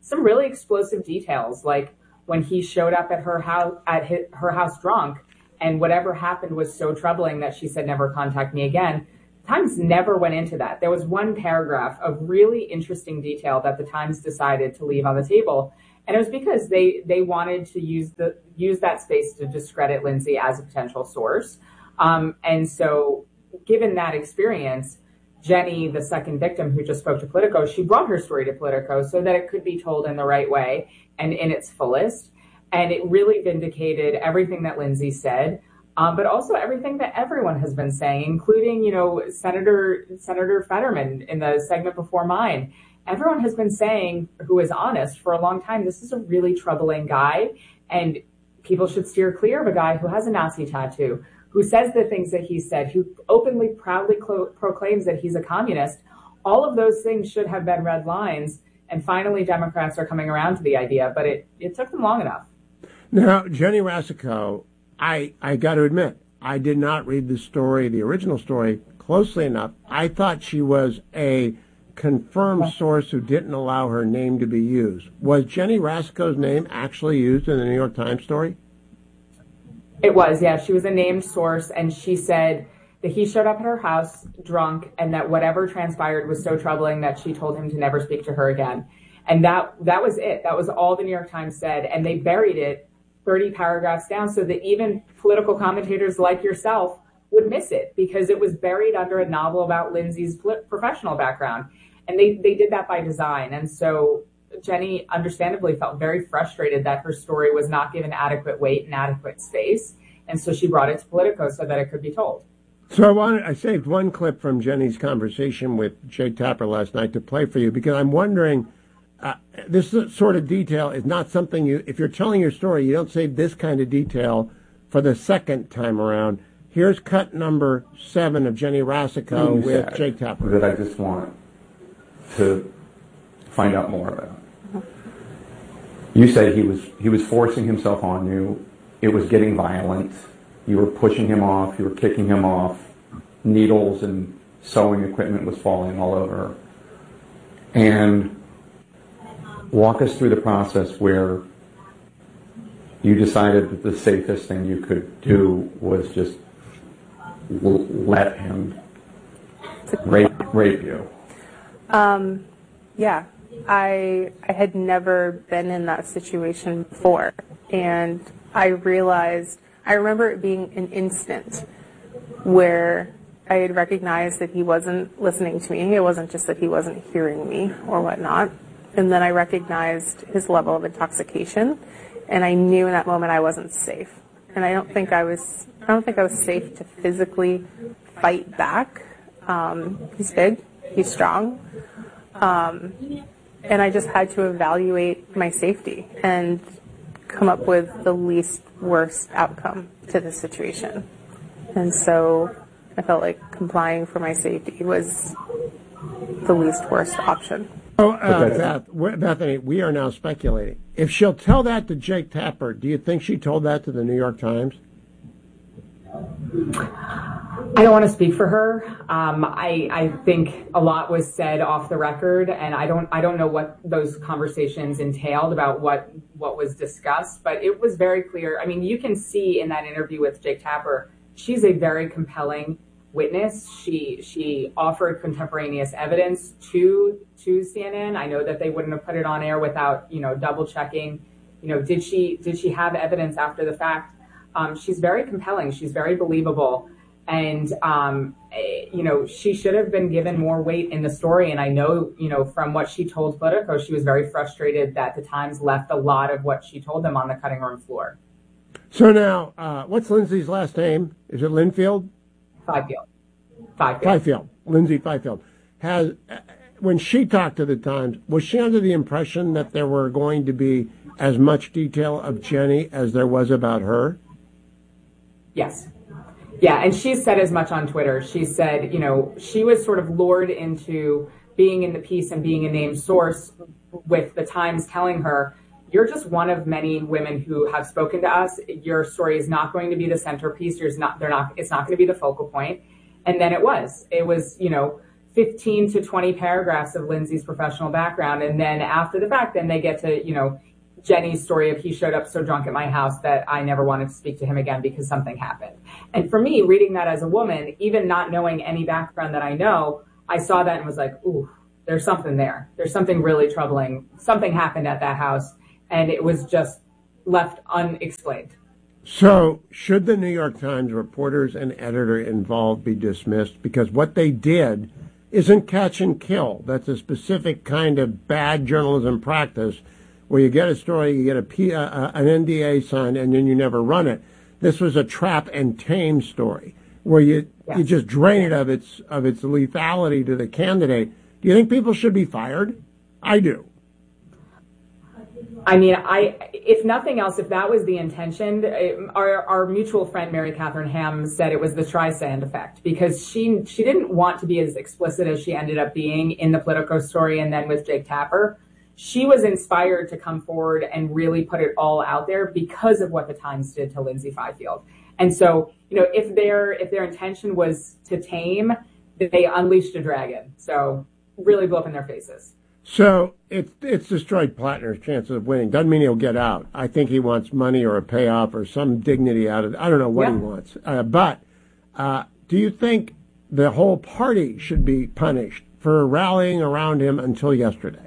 some really explosive details, like when he showed up at her house at his, her house drunk, and whatever happened was so troubling that she said, "Never contact me again." Times never went into that. There was one paragraph of really interesting detail that the Times decided to leave on the table, and it was because they they wanted to use the use that space to discredit Lindsay as a potential source. Um, and so, given that experience, Jenny, the second victim who just spoke to Politico, she brought her story to Politico so that it could be told in the right way and in its fullest. And it really vindicated everything that Lindsay said, um, but also everything that everyone has been saying, including, you know, Senator Senator Fetterman in the segment before mine. Everyone has been saying, who is honest for a long time, this is a really troubling guy, and people should steer clear of a guy who has a Nazi tattoo, who says the things that he said, who openly, proudly clo- proclaims that he's a communist. All of those things should have been red lines, and finally Democrats are coming around to the idea, but it, it took them long enough. Now, Jenny Rasico, I, I got to admit, I did not read the story, the original story, closely enough. I thought she was a confirmed source who didn't allow her name to be used. Was Jenny Rasico's name actually used in the New York Times story? It was, yeah. She was a named source, and she said that he showed up at her house drunk, and that whatever transpired was so troubling that she told him to never speak to her again. And that that was it. That was all the New York Times said, and they buried it thirty paragraphs down so that even political commentators like yourself would miss it, because it was buried under a novel about Lindsay's professional background. And they, they did that by design. And so Jenny understandably felt very frustrated that her story was not given adequate weight and adequate space. And so she brought it to Politico so that it could be told. So I wanted, I saved one clip from Jenny's conversation with Jake Tapper last night to play for you, because I'm wondering, uh, this sort of detail is not something you, if you're telling your story, you don't save this kind of detail for the second time around. Here's cut number seven of Jenny Rasico with Jake Tapper. That I just want to find out more about. You said he was he was forcing himself on you. It was getting violent. You were pushing him off. You were kicking him off. Needles and sewing equipment was falling all over. And walk us through the process where you decided that the safest thing you could do was just l- let him rape, rape you. Um, yeah, I I had never been in that situation before, and I realized, I remember it being an instant where I had recognized that he wasn't listening to me. It wasn't just that he wasn't hearing me or whatnot. And then I recognized his level of intoxication, and I knew in that moment I wasn't safe. And I don't think I was, I don't think I was safe to physically fight back. Um, he's big, he's strong. Um, and I just had to evaluate my safety and come up with the least worst outcome to the situation. And so I felt like complying for my safety was the least worst option. Oh, uh, Beth, Bethany, we are now speculating. If she'll tell that to Jake Tapper, do you think she told that to the New York Times? I don't want to speak for her. Um, I, I think a lot was said off the record, and I don't I don't know what those conversations entailed about what what was discussed, but it was very clear. I mean, you can see in that interview with Jake Tapper, she's a very compelling witness. She she offered contemporaneous evidence to to C N N. I know that they wouldn't have put it on air without, you know, double checking. You know, did she did she have evidence after the fact? Um, she's very compelling. She's very believable. And, um, you know, she should have been given more weight in the story. And I know, you know, from what she told Politico, she was very frustrated that the Times left a lot of what she told them on the cutting room floor. So now, uh, what's Lindsay's last name? Is it Linfield? Fifield. Fifield. Fifield. Lindsay Fifield. Has, when she talked to the Times, was she under the impression that there were going to be as much detail of Jenny as there was about her? Yes. Yeah, and she said as much on Twitter. She said, you know, she was sort of lured into being in the piece and being a named source with the Times telling her, you're just one of many women who have spoken to us. Your story is not going to be the centerpiece. You're not, they're not, it's not going to be the focal point. And then it was. It was, you know, fifteen to twenty paragraphs of Lindsay's professional background. And then after the fact, then they get to, you know, Jenny's story of he showed up so drunk at my house that I never wanted to speak to him again because something happened. And for me, reading that as a woman, even not knowing any background that I know, I saw that and was like, ooh, there's something there. There's something really troubling. Something happened at that house, and it was just left unexplained. So should the New York Times reporters and editor involved be dismissed? Because what they did isn't catch and kill. That's a specific kind of bad journalism practice where you get a story, you get a P, uh, an N D A signed, and then you never run it. This was a trap and tame story where you yeah. you just drain it of its of its lethality to the candidate. Do you think people should be fired? I do. I mean, I if nothing else, if that was the intention, our our mutual friend Mary Catherine Ham said it was the Streisand effect, because she she didn't want to be as explicit as she ended up being in the Politico story and then with Jake Tapper. She was inspired to come forward and really put it all out there because of what the Times did to Lindsay Fifield. And so, you know, if their if their intention was to tame, they unleashed a dragon. So really blew up in their faces. So it's it's destroyed Plattner's chances of winning. Doesn't mean he'll get out. I think he wants money or a payoff or some dignity out of it. I don't know what yeah. he wants. Uh, but uh, do you think the whole party should be punished for rallying around him until yesterday?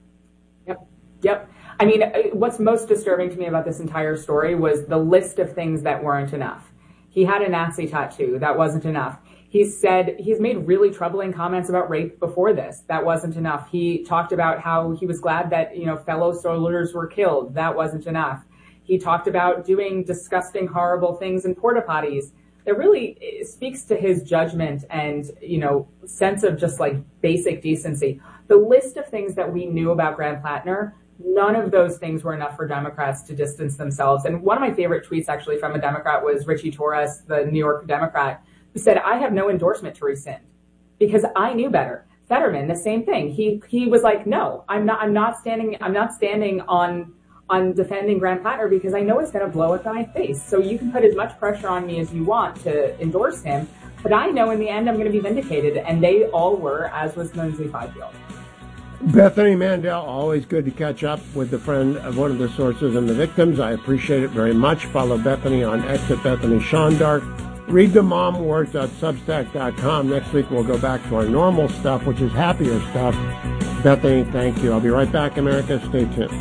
Yep. I mean, what's most disturbing to me about this entire story was the list of things that weren't enough. He had a Nazi tattoo. That wasn't enough. He said he's made really troubling comments about rape before this. That wasn't enough. He talked about how he was glad that, you know, fellow soldiers were killed. That wasn't enough. He talked about doing disgusting, horrible things in porta potties. It really speaks to his judgment and, you know, sense of just like basic decency. The list of things that we knew about Graham Plattner, none of those things were enough for Democrats to distance themselves. And one of my favorite tweets actually from a Democrat was Richie Torres, the New York Democrat, who said, I have no endorsement to rescind because I knew better. Fetterman, the same thing. He he was like, no, I'm not I'm not standing I'm not standing on on defending Graham Plattner because I know it's going to blow up in my face. So you can put as much pressure on me as you want to endorse him, but I know in the end I'm going to be vindicated. And they all were, as was Lindsay Fifield. Bethany Mandel, always good to catch up with the friend of one of the sources and the victims. I appreciate it very much. Follow Bethany on X at Bethany Shondark. Read the mom wars dot substack dot com. Next week we'll go back to our normal stuff, which is happier stuff. Bethany, thank you. I'll be right back, America. Stay tuned.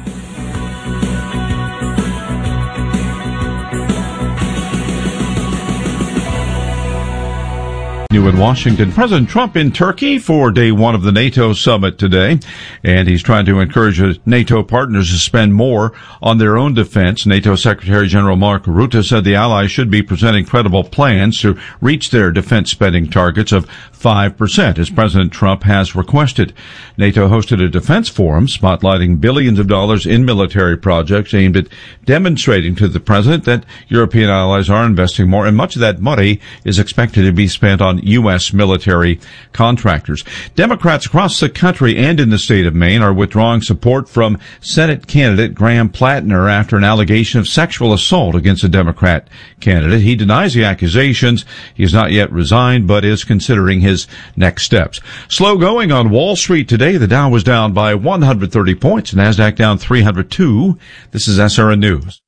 New in Washington, President Trump in Turkey for day one of the NATO summit today, and he's trying to encourage NATO partners to spend more on their own defense. NATO Secretary General Mark Rutte said the allies should be presenting credible plans to reach their defense spending targets of five percent, as President Trump has requested. NATO hosted a defense forum spotlighting billions of dollars in military projects aimed at demonstrating to the president that European allies are investing more, and much of that money is expected to be spent on U S military contractors. Democrats across the country and in the state of Maine are withdrawing support from Senate candidate Graham Plattner after an allegation of sexual assault against a Democrat candidate. He denies the accusations. He has not yet resigned, but is considering his next steps. Slow going on Wall Street today. The Dow was down by one hundred thirty points, NASDAQ down three hundred two. This is S R N News.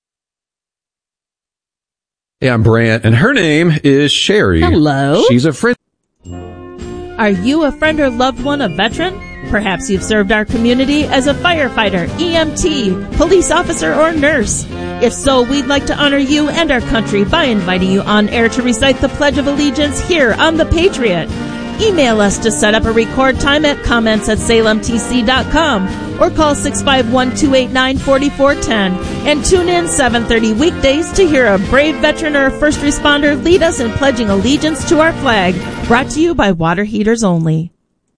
Hey, I'm Brant, and her name is Sherry. Hello. She's a friend. Are you a friend or loved one of veteran? Perhaps you've served our community as a firefighter, E M T, police officer, or nurse. If so, we'd like to honor you and our country by inviting you on air to recite the Pledge of Allegiance here on The Patriot. Email us to set up a record time at comments at salem t c dot com or call six five one, two eight nine, four four one zero and tune in seven thirty weekdays to hear a brave veteran or a first responder lead us in pledging allegiance to our flag. Brought to you by Water Heaters Only.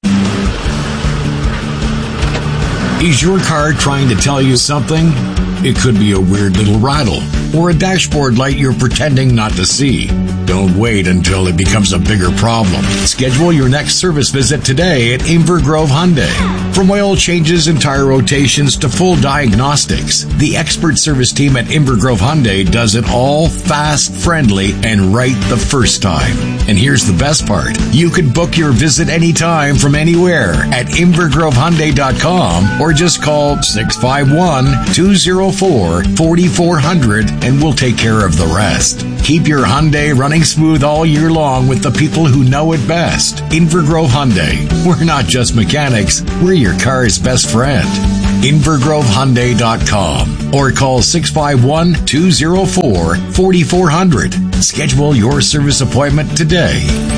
Is your car trying to tell you something? It could be a weird little rattle or a dashboard light you're pretending not to see. Don't wait until it becomes a bigger problem. Schedule your next service visit today at Inver Grove Hyundai. From oil changes and tire rotations to full diagnostics, the expert service team at Inver Grove Hyundai does it all fast, friendly, and right the first time. And here's the best part. You can book your visit anytime from anywhere at inver grove hyundai dot com or just call six five one, two oh four, four four zero zero and we'll take care of the rest. Keep your Hyundai running smooth all year long with the people who know it best. Inver Grove Hyundai. We're not just mechanics, we're your car's best friend. inver grove hyundai dot com or call six five one, two oh four, four four zero zero. Schedule your service appointment today.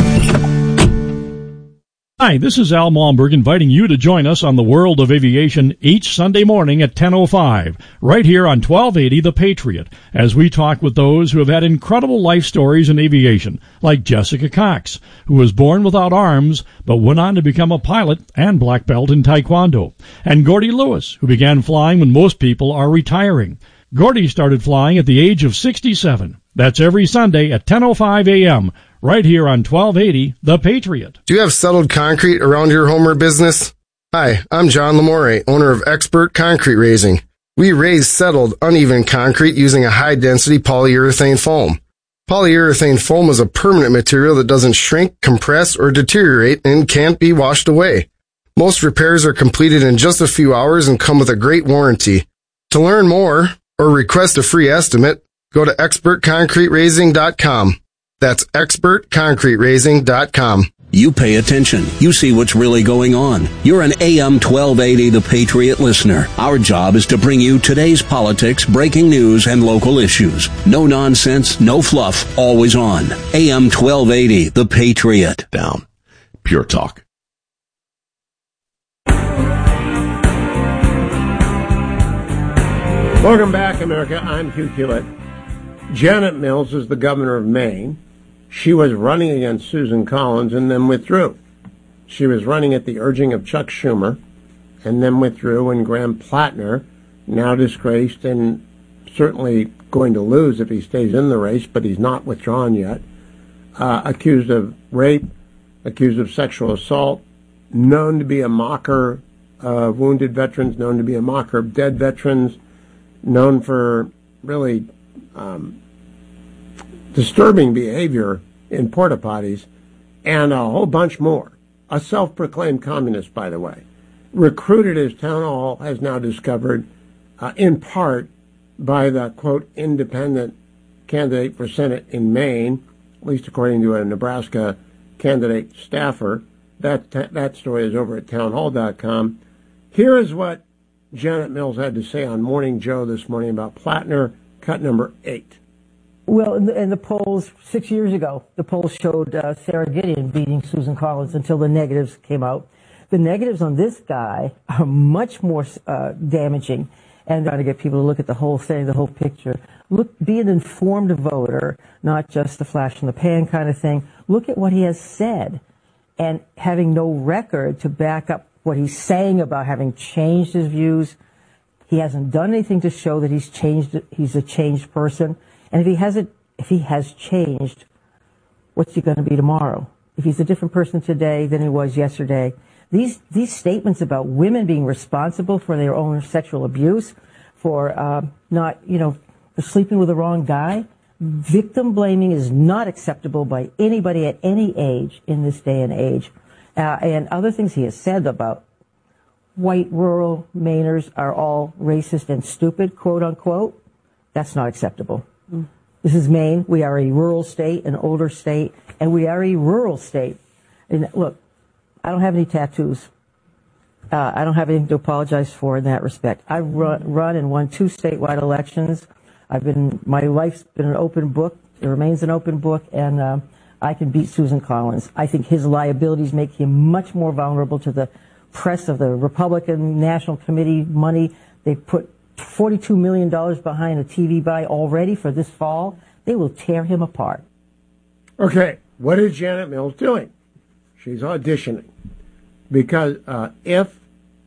Hi, this is Al Malmberg inviting you to join us on the World of Aviation each Sunday morning at ten oh five, right here on twelve eighty The Patriot, as we talk with those who have had incredible life stories in aviation, like Jessica Cox, who was born without arms but went on to become a pilot and black belt in Taekwondo, and Gordy Lewis, who began flying when most people are retiring. Gordy started flying at the age of sixty-seven. That's every Sunday at ten oh five a.m., right here on twelve eighty The Patriot. Do you have settled concrete around your home or business? Hi, I'm John Lamore, owner of Expert Concrete Raising. We raise settled, uneven concrete using a high-density polyurethane foam. Polyurethane foam is a permanent material that doesn't shrink, compress, or deteriorate and can't be washed away. Most repairs are completed in just a few hours and come with a great warranty. To learn more or request a free estimate, go to expert concrete raising dot com. That's expert concrete raising dot com. You pay attention. You see what's really going on. You're an A M twelve eighty The Patriot listener. Our job is to bring you today's politics, breaking news, and local issues. No nonsense, no fluff, always on. A M twelve eighty The Patriot. Down. Pure talk. Welcome back, America. I'm Hugh Hewitt. Janet Mills is the governor of Maine. She was running against Susan Collins and then withdrew. She was running at the urging of Chuck Schumer and then withdrew, and Graham Plattner, now disgraced and certainly going to lose if he stays in the race, but he's not withdrawn yet, uh, accused of rape, accused of sexual assault, known to be a mocker of wounded veterans, known to be a mocker of dead veterans, known for really um, disturbing behavior in porta potties, and a whole bunch more. A self-proclaimed communist, by the way, recruited as town hall has now discovered, uh, in part by the, quote, independent candidate for Senate in Maine, at least according to a Nebraska candidate staffer. That, that story is over at town hall dot com. Here is what Janet Mills had to say on Morning Joe this morning about Plattner, cut number eight. Well, in the, in the polls six years ago, the polls showed uh, Sarah Gideon beating Susan Collins until the negatives came out. The negatives on this guy are much more uh, damaging, and trying to get people to look at the whole thing, the whole picture. Look, be an informed voter, not just a flash in the pan kind of thing. Look at what he has said, and having no record to back up what he's saying about having changed his views. He hasn't done anything to show that he's changed. He's a changed person. And if he hasn't, if he has changed, what's he going to be tomorrow? If he's a different person today than he was yesterday, these these statements about women being responsible for their own sexual abuse, for uh, not, you know, for sleeping with the wrong guy, victim blaming is not acceptable by anybody at any age in this day and age. Uh, and other things he has said about white rural Mainers are all racist and stupid, quote unquote, that's not acceptable. Mm. This is Maine. We are a rural state, an older state, and we are a rural state. And look, I don't have any tattoos. Uh, I don't have anything to apologize for in that respect. I've run, run and won two statewide elections. I've been, my life's been an open book. It remains an open book, and uh, I can beat Susan Collins. I think his liabilities make him much more vulnerable to the press of the Republican National Committee money. They put forty-two million dollars behind a T V buy already for this fall. They will tear him apart. Okay, what is Janet Mills doing? She's auditioning. Because uh, if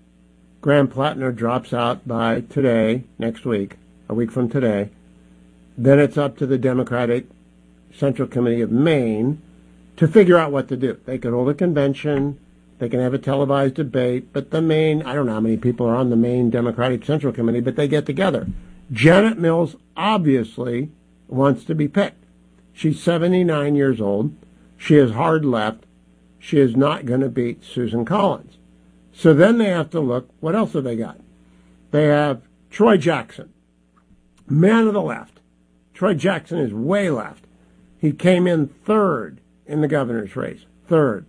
Graham Plattner drops out by today, next week, a week from today, then it's up to the Democratic Central Committee of Maine to figure out what to do. They could hold a convention, they can have a televised debate, but the Maine, I don't know how many people are on the Maine Democratic Central Committee, but they get together. Janet Mills obviously wants to be picked. She's seventy-nine years old. She is hard left. She is not going to beat Susan Collins. So then they have to look, what else have they got? They have Troy Jackson, man of the left. Troy Jackson is way left. He came in third in the governor's race, third.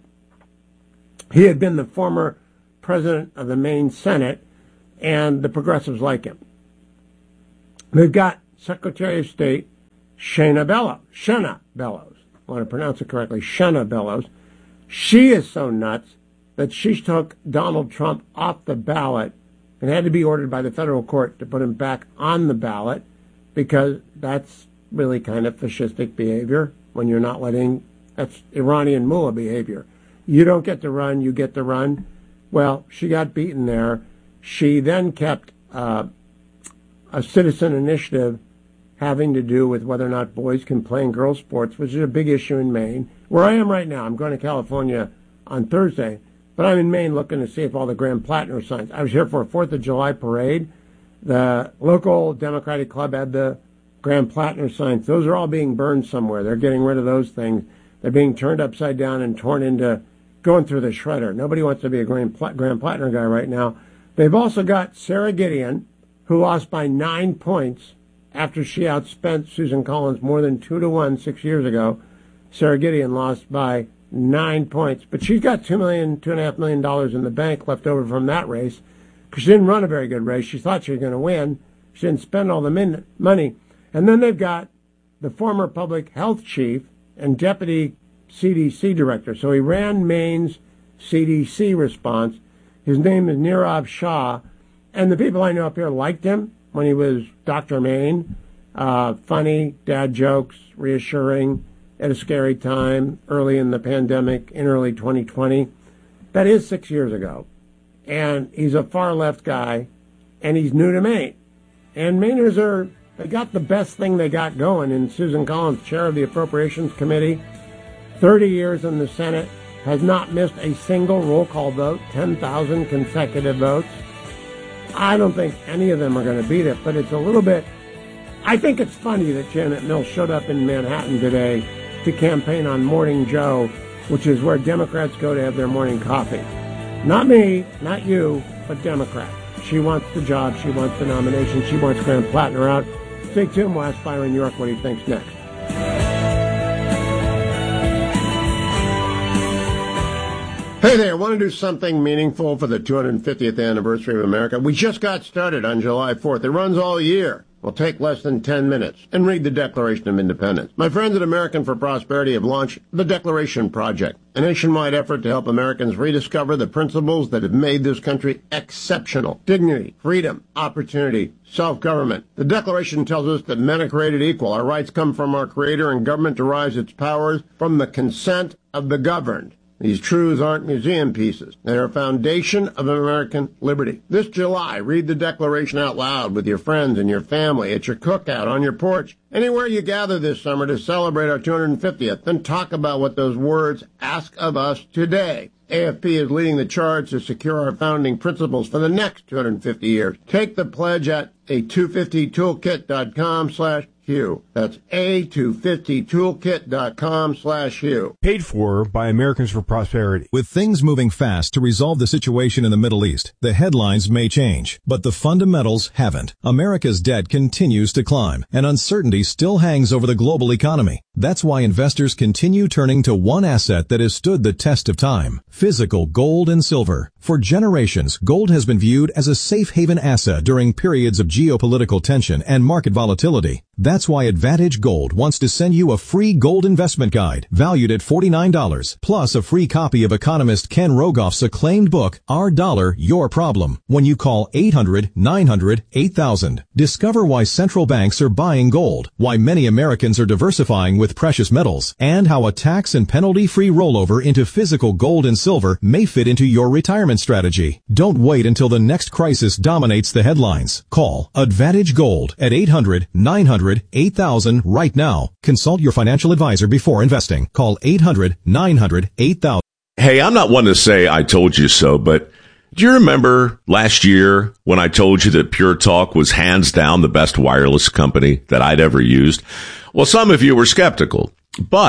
He had been the former president of the Maine Senate, and the progressives like him. They've got Secretary of State Shana Bellows. Shana Bellows. I want to pronounce it correctly. Shana Bellows. She is so nuts that she took Donald Trump off the ballot and had to be ordered by the federal court to put him back on the ballot, because that's really kind of fascistic behavior when you're not letting, that's Iranian mullah behavior. You don't get to run, you get to run. Well, she got beaten there. She then kept uh, a citizen initiative having to do with whether or not boys can play in girls' sports, which is a big issue in Maine. Where I am right now, I'm going to California on Thursday, but I'm in Maine looking to see if all the Graham Plattner signs. I was here for a fourth of July parade. The local Democratic club had the Graham Plattner signs. Those are all being burned somewhere. They're getting rid of those things. They're being turned upside down and torn into, going through the shredder. Nobody wants to be a Graham, Pla- Graham Plattner guy right now. They've also got Sarah Gideon, who lost by nine points after she outspent Susan Collins more than two to one six years ago. Sarah Gideon lost by nine points, but she's got two million, two and a half million dollars in the bank left over from that race, because she didn't run a very good race. She thought she was going to win. She didn't spend all the min- money. And then they've got the former public health chief and deputy C D C director. So he ran Maine's C D C response. His name is Nirav Shah, and the people I know up here liked him when he was Doctor Maine. Uh, funny, dad jokes, reassuring, at a scary time, early in the pandemic, in early twenty twenty. That is six years ago. And he's a far-left guy, and he's new to Maine. And Mainers are, they got the best thing they got going in Susan Collins, chair of the Appropriations Committee, thirty years in the Senate, has not missed a single roll call vote, ten thousand consecutive votes. I don't think any of them are going to beat it, but it's a little bit, I think it's funny that Janet Mills showed up in Manhattan today to campaign on Morning Joe, which is where Democrats go to have their morning coffee. Not me, not you, but Democrat. She wants the job, she wants the nomination, she wants Graham Plattner out. Stay tuned, we'll ask Byron York what he thinks next. Hey there, want to do something meaningful for the two hundred fiftieth anniversary of America? We just got started on July fourth. It runs all year. Will take less than ten minutes. And read the Declaration of Independence. My friends at American for Prosperity have launched the Declaration Project, a nationwide effort to help Americans rediscover the principles that have made this country exceptional. Dignity, freedom, opportunity, self-government. The Declaration tells us that men are created equal. Our rights come from our Creator, and government derives its powers from the consent of the governed. These truths aren't museum pieces. They are a foundation of American liberty. This July, read the Declaration out loud with your friends and your family, at your cookout, on your porch, anywhere you gather this summer to celebrate our two hundred fiftieth. Then talk about what those words ask of us today. A F P is leading the charge to secure our founding principles for the next two hundred fifty years. Take the pledge at a two fifty toolkit dot com slash Hugh. That's a two fifty toolkit dot com slash Hugh. Paid for by Americans for Prosperity. With things moving fast to resolve the situation in the Middle East, the headlines may change, but the fundamentals haven't. America's debt continues to climb, and uncertainty still hangs over the global economy. That's why investors continue turning to one asset that has stood the test of time: physical gold and silver. For generations, gold has been viewed as a safe haven asset during periods of geopolitical tension and market volatility. That's why Advantage Gold wants to send you a free gold investment guide valued at forty-nine dollars, plus a free copy of economist Ken Rogoff's acclaimed book, Our Dollar, Your Problem, when you call eight hundred, nine hundred, eight thousand. Discover why central banks are buying gold, why many Americans are diversifying with precious metals, and how a tax and penalty-free rollover into physical gold and silver may fit into your retirement strategy. Don't wait until the next crisis dominates the headlines. Call Advantage Gold at eight hundred, nine hundred, eight thousand right now. Consult your financial advisor before investing. Call eight hundred, nine hundred, eight thousand. Hey, I'm not one to say I told you so, but do you remember last year when I told you that Pure Talk was hands down the best wireless company that I'd ever used? Well, some of you were skeptical, but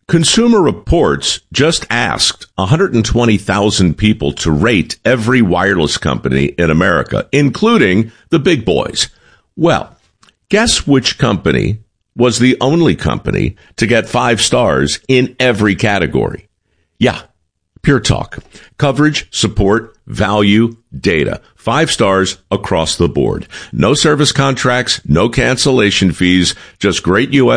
Consumer Reports just asked one hundred twenty thousand people to rate every wireless company in America, including the big boys. Well, guess which company was the only company to get five stars in every category? Yeah, Pure Talk. Coverage, support, value, data. Five stars across the board. No service contracts, no cancellation fees, just great U S